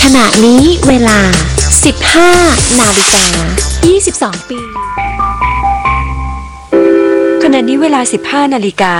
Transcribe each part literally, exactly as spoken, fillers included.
ขณะนี้เวลา สิบห้า นาฬิกา ยี่สิบสอง ปีขณะนี้เวลา สิบห้า นาฬิกา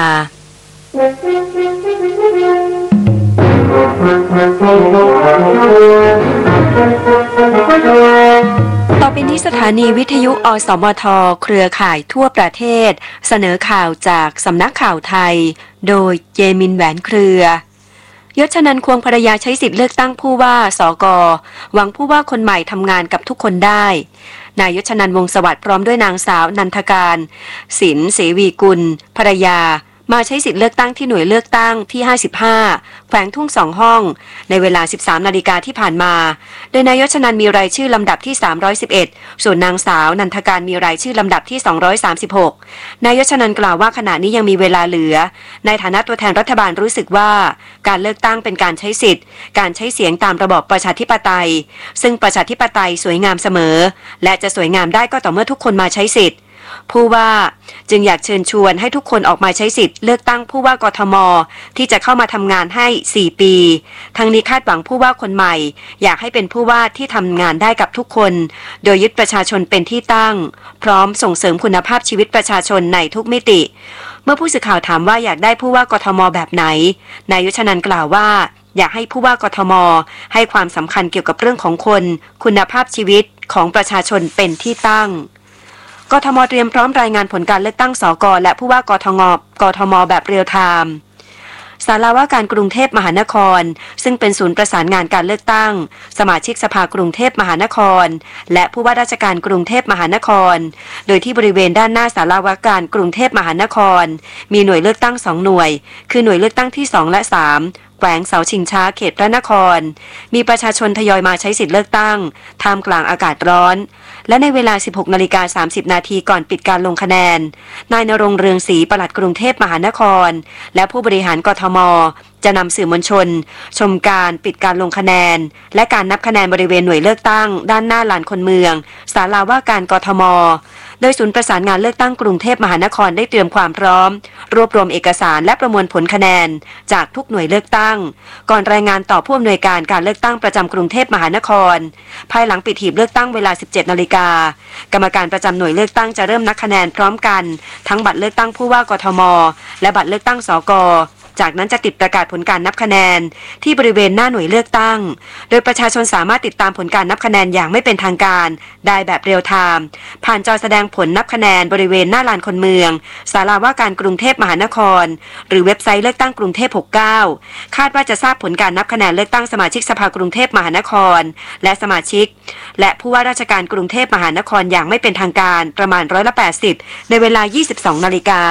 ต่อไปนี้สถานีวิทยุอสมทเครือข่ายทั่วประเทศเสนอข่าวจากสำนักข่าวไทยโดยเจมินแหวนเครือยศนันท์ควงภรรยาใช้สิทธิเลือกตั้งผู้ว่าสกหวังผู้ว่าคนใหม่ทำงานกับทุกคนได้นายยศนันท์วงศ์สวัสดิ์พร้อมด้วยนางสาวนันทการศิลป์ศรีวีกุลภรรยามาใช้สิทธิเลือกตั้งที่หน่วยเลือกตั้งที่ห้าสิบห้าแขวงทุ่งสองห้องในเวลา สิบสาม นาฬิกาที่ผ่านมาโดยนายยศนันท์มีรายชื่อลำดับที่สามร้อยสิบเอ็ดส่วนนางสาวนันทการมีรายชื่อลำดับที่สองร้อยสามสิบหกนายยศนันท์กล่าวว่าขณะนี้ยังมีเวลาเหลือในฐานะตัวแทนรัฐบาลรู้สึกว่าการเลือกตั้งเป็นการใช้สิทธิ์การใช้เสียงตามระบอบประชาธิปไตยซึ่งประชาธิปไตยสวยงามเสมอและจะสวยงามได้ก็ต่อเมื่อทุกคนมาใช้สิทธิ์ผู้ว่าจึงอยากเชิญชวนให้ทุกคนออกมาใช้สิทธิ์เลือกตั้งผู้ว่ากทมที่จะเข้ามาทำงานให้สี่ปีทั้งนี้คาดหวังผู้ว่าคนใหม่อยากให้เป็นผู้ว่าที่ทำงานได้กับทุกคนโดยยึดประชาชนเป็นที่ตั้งพร้อมส่งเสริมคุณภาพชีวิตประชาชนในทุกมิติเมื่อผู้สื่อข่าวถามว่าอยากได้ผู้ว่ากทมแบบไหนนายยศนันท์กล่าวว่าอยากให้ผู้ว่ากทมให้ความสำคัญเกี่ยวกับเรื่องของคนคุณภาพชีวิตของประชาชนเป็นที่ตั้งกทมเตรียมพร้อมรายงานผลการเลือกตั้งสกและผู้ว่ากทมกทมแบบเรียลไทม์ศาลาว่าการกรุงเทพมหานครซึ่งเป็นศูนย์ประสานงานการเลือกตั้งสมาชิกสภากรุงเทพมหานครและผู้ว่าราชการกรุงเทพมหานครโดยที่บริเวณด้านหน้าศาลาว่าการกรุงเทพมหานครมีหน่วยเลือกตั้งสองหน่วยคือหน่วยเลือกตั้งที่สองและสามแขวงเสาชิงช้าเขตพระนครมีประชาชนทยอยมาใช้สิทธิเลือกตั้งท่ามกลางอากาศร้อนและในเวลา สิบหกนาฬิกาสามสิบนาทีก่อนปิดการลงคะแนนนายณรงค์เรืองศรีปลัดกรุงเทพมหานครและผู้บริหารกทมจะนำสื่อมวลชนชมการปิดการลงคะแนนและการนับคะแนนบริเวณหน่วยเลือกตั้งด้านหน้าลานคนเมืองศาลาว่าการกทมโดยศูนย์ประสานงานเลือกตั้งกรุงเทพมหานครได้เตรียมความพร้อมรวบรวมเอกสารและประมวลผลคะแนนจากทุกหน่วยเลือกตั้งก่อนรายงานต่อผู้อำนวยการการเลือกตั้งประจำกรุงเทพมหานครภายหลังปิดหีบเลือกตั้งเวลา สิบเจ็ดนาฬิกากรรมการประจำหน่วยเลือกตั้งจะเริ่มนับคะแนนพร้อมกันทั้งบัตรเลือกตั้งผู้ว่ากทมและบัตรเลือกตั้งสกจากนั้นจะติดประกาศผลการนับคะแนนที่บริเวณหน้าหน่วยเลือกตั้งโดยประชาชนสามารถติดตามผลการนับคะแนนอย่างไม่เป็นทางการได้แบบเรียลไทม์ผ่านจอแสดงผลนับคะแนนบริเวณหน้าลานคนเมืองศาลาว่าการกรุงเทพมหานครหรือเว็บไซต์เลือกตั้งกรุงเทพหกสิบเก้าคาดว่าจะทราบผลการนับคะแนนเลือกตั้งสมาชิกสภากรุงเทพมหานครและสมาชิกและผู้ว่าราชการกรุงเทพมหานครอย่างไม่เป็นทางการประมาณร้อยละแปดสิบในเวลา ยี่สิบสอง นาฬิกา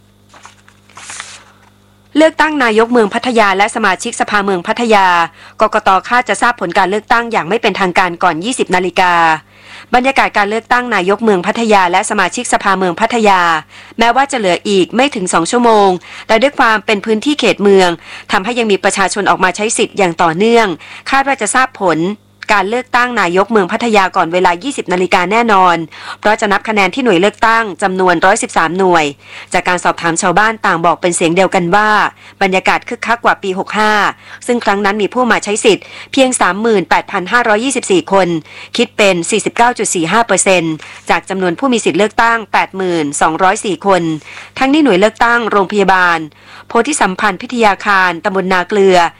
เลือกตั้งนายกเมืองพัทยาและสมาชิกสภาเมืองพัทยากกต.คาดจะทราบผลการเลือกตั้งอย่างไม่เป็นทางการก่อน ยี่สิบ นาฬิกาบรรยากาศการเลือกตั้งนายกเมืองพัทยาและสมาชิกสภาเมืองพัทยาแม้ว่าจะเหลืออีกไม่ถึงสองชั่วโมงแต่ด้วยความเป็นพื้นที่เขตเมืองทำให้ยังมีประชาชนออกมาใช้สิทธิ์อย่างต่อเนื่องคาดว่าจะทราบผลการเลือกตั้งนายกเมืองพัทยาก่อนเวลา ยี่สิบ นาฬิกาแน่นอนเพราะจะนับคะแนนที่หน่วยเลือกตั้งจำนวนหนึ่งร้อยสิบสามหน่วยจากการสอบถามชาวบ้านต่างบอกเป็นเสียงเดียวกันว่าบรรยากาศคึกคักกว่าปีหกสิบห้าซึ่งครั้งนั้นมีผู้มาใช้สิทธิ์เพียง สามหมื่นแปดพันห้าร้อยยี่สิบสี่ คนคิดเป็น สี่สิบเก้าจุดสี่ห้าเปอร์เซ็นต์ จากจำนวนผู้มีสิทธิ์เลือกตั้ง แปดหมื่นสองร้อยสี่ คนทั้งนี้หน่วยเลือกตั้งโรงพยาบาลโพธิสัมพันธ์พิทยาคารตำบลนาเกลือ